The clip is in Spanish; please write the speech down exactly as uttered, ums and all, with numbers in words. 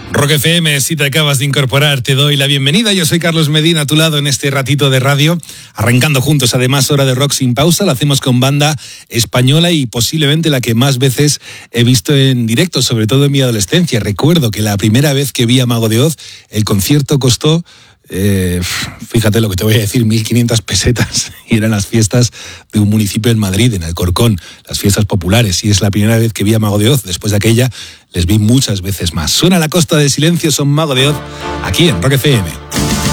Rock F M, si te acabas de incorporar, te doy la bienvenida. Yo soy Carlos Medina, a tu lado en este ratito de radio, arrancando juntos, además, hora de rock sin pausa. Lo hacemos con banda española y posiblemente la que más veces he visto en directo, sobre todo en mi adolescencia. Recuerdo que la primera vez que vi a Mago de Oz, el concierto costó, eh, fíjate lo que te voy a decir, mil quinientas pesetas, y eran las fiestas de un municipio en Madrid, en Alcorcón, las fiestas populares, y es la primera vez que vi a Mago de Oz. Después de aquella les vi muchas veces más. Suena La Costa del Silencio, son Mago de Oz, aquí en Rock F M.